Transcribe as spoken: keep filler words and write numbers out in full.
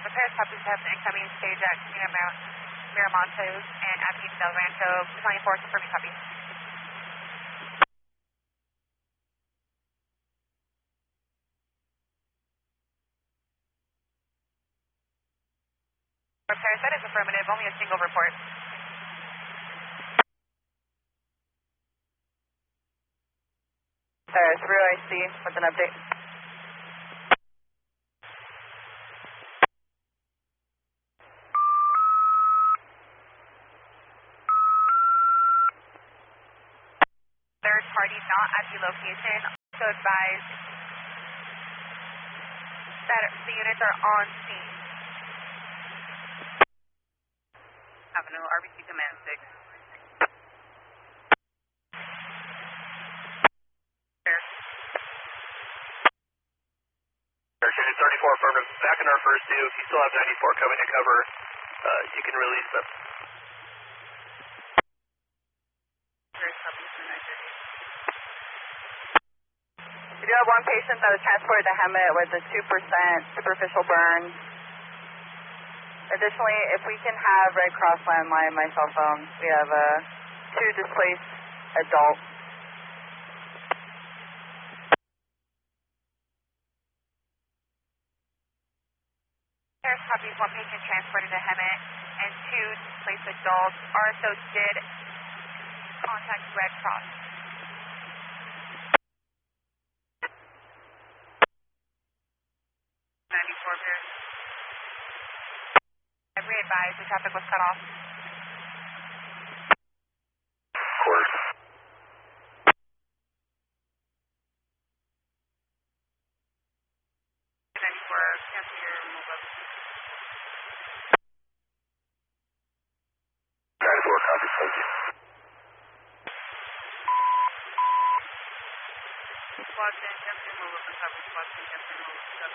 repairs, copies have an incoming stage at Casino Mir- Miramontes and Avenue Del Rancho, twenty-four, confirming copy. Repairs, that is affirmative, only a single report. Paris, Rio I C with an update. Third party not at the location, also advised that the units are on scene. Avenue, R B C Command six. Unit thirty-four affirmative, back in our first due. If you still have ninety-four coming to cover, uh, you can release them. We do have one patient that was transported to Hemet with a two percent superficial burn. Additionally, if we can have Red Cross landline, my cell phone, we have uh, two displaced adults. There's copies, one patient transported to Hemet and two displaced adults. R S O did contact Red Cross. ninety-four here. I re-advised the traffic was cut off. Of course. ninety-four, cancel your move up. ninety-four, copy, thank you. Squad ten, cancel your move up and cover. Squad ten, cancel your move up and cover.